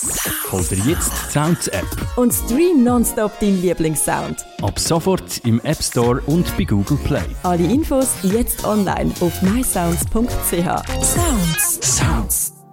Hol dir jetzt die Sounds-App. Und stream nonstop deinen Lieblingssound. Ab sofort im App Store und bei Google Play. Alle Infos jetzt online auf mysounds.ch. Sounds.